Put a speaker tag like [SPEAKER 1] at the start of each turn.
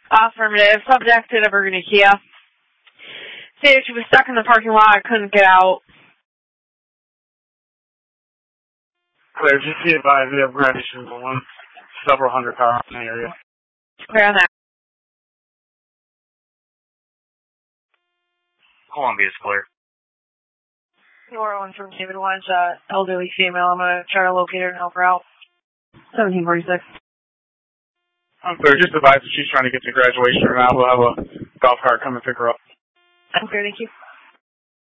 [SPEAKER 1] Affirmative. Subject to Burgundy Kia. Stated she was stuck in the parking lot. Couldn't get out.
[SPEAKER 2] Clear. Just be advised we have gravitational going. Several hundred cars in the area.
[SPEAKER 1] Clear on that.
[SPEAKER 3] Columbia's clear.
[SPEAKER 1] Nora one from David Wines, elderly female. I'm going to try to locate her and help her out. 1746.
[SPEAKER 2] I'm clear. Just advise that she's trying to get to graduation right now. We'll have a golf cart come and pick her up.
[SPEAKER 1] I'm clear, thank you.